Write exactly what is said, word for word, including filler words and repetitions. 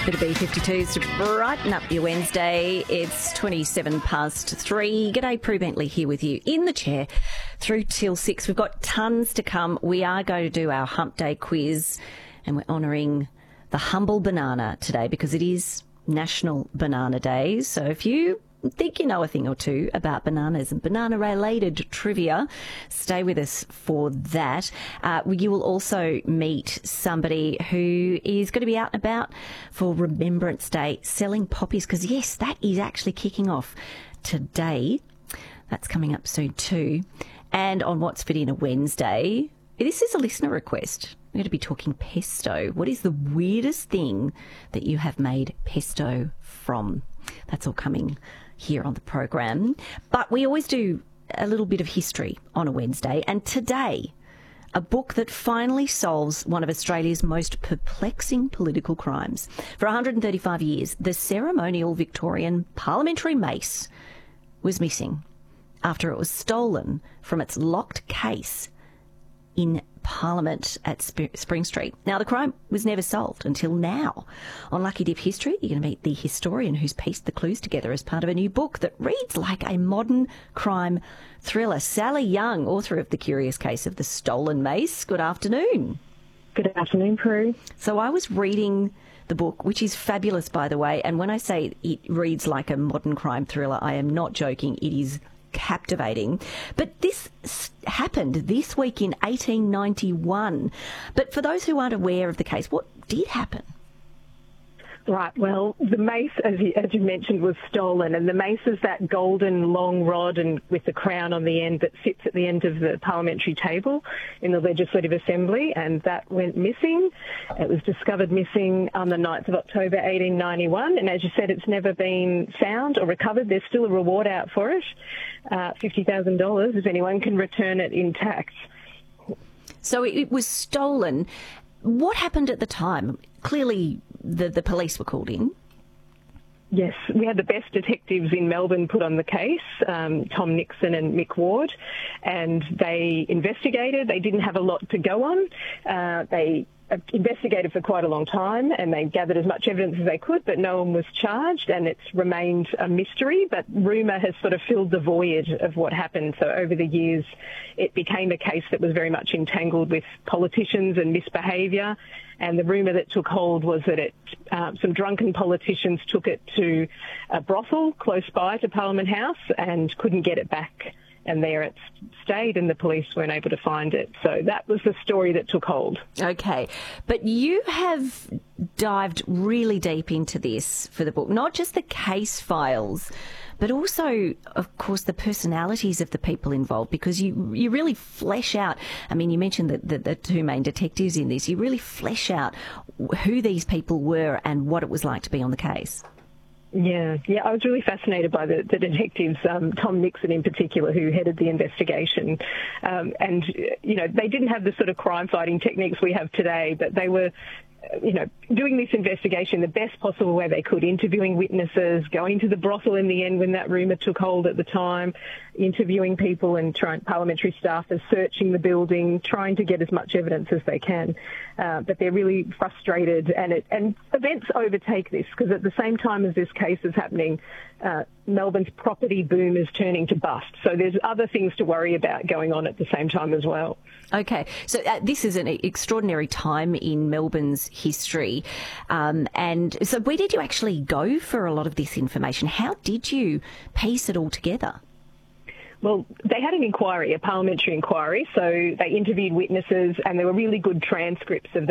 Bit of B fifty-twos to brighten up your Wednesday. It's twenty-seven past three. G'day, Prue Bentley here with you in the chair through till six. We've got tons to come. We are going to do our Hump Day quiz and we're honouring the humble banana today because it is National Banana Day. So if you think you know a thing or two about bananas and banana-related trivia, stay with us for that. Uh, you will also meet somebody who is going to be out and about for Remembrance Day selling poppies, because, yes, that is actually kicking off today. That's coming up soon too. And on What's Fit in a Wednesday, this is a listener request. We're going to be talking pesto. What is the weirdest thing that you have made pesto from? That's all coming here on the program. But we always do a little bit of history on a Wednesday. And today, a book that finally solves one of Australia's most perplexing political crimes. For one hundred thirty-five years, the ceremonial Victorian parliamentary mace was missing after it was stolen from its locked case in Parliament at Sp- Spring Street. Now, the crime was never solved until now. On Lucky Dip History, you're going to meet the historian who's pieced the clues together as part of a new book that reads like a modern crime thriller. Sally Young, author of The Curious Case of the Stolen Mace. Good afternoon. Good afternoon, Prue. So I was reading the book, which is fabulous, by the way, and when I say it reads like a modern crime thriller, I am not joking. It is captivating. But this happened this week in eighteen ninety-one. But for those who aren't aware of the case, what did happen? Right, well, the mace, as you, as you mentioned, was stolen, and the mace is that golden long rod and with the crown on the end that sits at the end of the parliamentary table in the Legislative Assembly, and that went missing. It was discovered missing on the ninth of October eighteen ninety-one, and as you said, it's never been found or recovered. There's still a reward out for it, uh, fifty thousand dollars, if anyone can return it intact. So it was stolen. What happened at the time? Clearly, the, the police were called in. Yes, we had the best detectives in Melbourne put on the case, um, Tom Nixon and Mick Ward, and they investigated. They didn't have a lot to go on. Uh, they investigated for quite a long time, and they gathered as much evidence as they could, but no one was charged, and it's remained a mystery. But rumour has sort of filled the void of what happened. So over the years, it became a case that was very much entangled with politicians and misbehaviour. And the rumour that took hold was that it, uh, some drunken politicians took it to a brothel close by to Parliament House and couldn't get it back. And there it stayed, and the police weren't able to find it. So that was the story that took hold. Okay. But you have dived really deep into this for the book, not just the case files, but also, of course, the personalities of the people involved, because you you really flesh out, I mean, you mentioned the, the, the two main detectives in this, you really flesh out who these people were and what it was like to be on the case. Yeah, yeah, I was really fascinated by the, the detectives, um, Tom Nixon in particular, who headed the investigation. Um, and, you know, they didn't have the sort of crime-fighting techniques we have today, but they were, you know, doing this investigation the best possible way they could, interviewing witnesses, going to the brothel in the end when that rumour took hold at the time, interviewing people and trying, parliamentary staffers, searching the building, trying to get as much evidence as they can. Uh, but they're really frustrated, and it, and events overtake this, because at the same time as this case is happening, uh, Melbourne's property boom is turning to bust. So there's other things to worry about going on at the same time as well. Okay, so uh, this is an extraordinary time in Melbourne's history. Um, and so where did you actually go for a lot of this information? How did you piece it all together? Well, they had an inquiry, a parliamentary inquiry, so they interviewed witnesses, and there were really good transcripts of